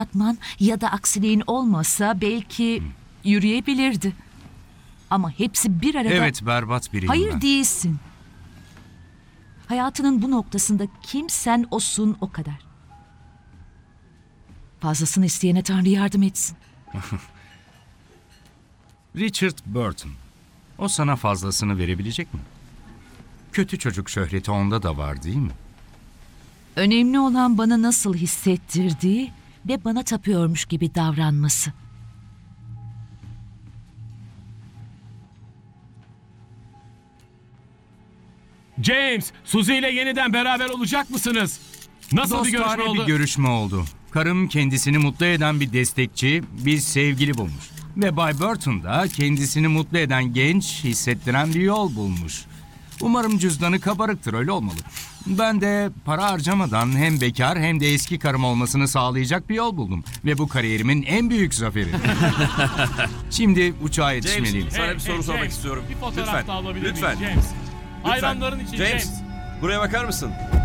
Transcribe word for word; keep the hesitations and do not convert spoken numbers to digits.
Atman ya da aksiliğin olmasa belki yürüyebilirdi. Ama hepsi bir arada... Evet, berbat biriyim Hayır ben. değilsin. Hayatının bu noktasında kimsen osun o kadar. Fazlasını isteyene Tanrı yardım etsin. Richard Burton. O sana fazlasını verebilecek mi? Kötü çocuk şöhreti onda da var değil mi? Önemli olan bana nasıl hissettirdiği ve bana tapıyormuş gibi davranması. James, Suzy ile yeniden beraber olacak mısınız? Nasıl bir görüşme Dostane oldu? bir görüşme oldu. Karım kendisini mutlu eden bir destekçi, bir sevgili bulmuş. Ve Bay Burton da kendisini mutlu eden genç, hissettiren bir yol bulmuş. Umarım cüzdanı kabarıktır, öyle olmalı. Ben de para harcamadan hem bekar hem de eski karım olmasını sağlayacak bir yol buldum. Ve bu kariyerimin en büyük zaferi. Şimdi uçağa yetişmeliyim. James, sana bir soru sormak James, istiyorum. Bir fotoğraf Lütfen, da alabilir lütfen. miyiz James? Lütfen. Hayranların için James, James. buraya bakar mısın?